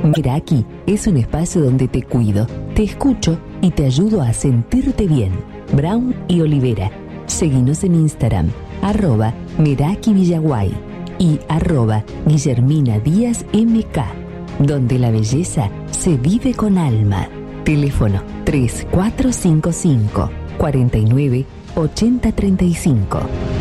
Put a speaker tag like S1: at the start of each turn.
S1: Meraki es un espacio donde te cuido, te escucho y te ayudo a sentirte bien. Brown y Olivera. Seguinos en Instagram, @Meraki Villaguay y @Guillermina Díaz MK, donde la belleza se vive con alma. Teléfono 3455 49 80 35.